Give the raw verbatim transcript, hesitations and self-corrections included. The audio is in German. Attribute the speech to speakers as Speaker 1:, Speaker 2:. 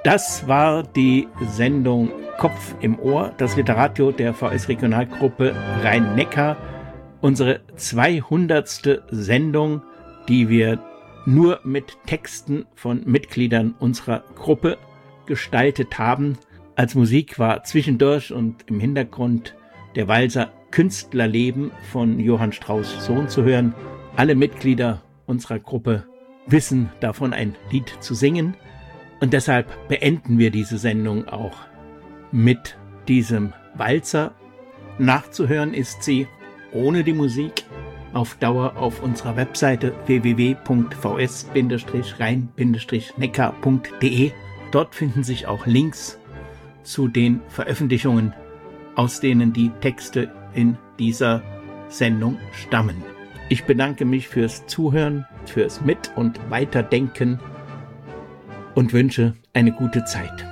Speaker 1: Das war die Sendung Kopf im Ohr, das Literadio der V S-Regionalgruppe Rhein-Neckar. Unsere zweihundertste Sendung, die wir nur mit Texten von Mitgliedern unserer Gruppe gestaltet haben. Als Musik war zwischendurch und im Hintergrund der Walser Künstlerleben von Johann Strauss Sohn zu hören. Alle Mitglieder unserer Gruppe wissen davon, ein Lied zu singen. Und deshalb beenden wir diese Sendung auch mit diesem Walzer. Nachzuhören ist sie ohne die Musik auf Dauer auf unserer Webseite w w w punkt v s Rhein Neckar punkt d e. Dort finden sich auch Links zu den Veröffentlichungen, aus denen die Texte in dieser Sendung stammen. Ich bedanke mich fürs Zuhören, fürs Mit- und Weiterdenken und wünsche eine gute Zeit.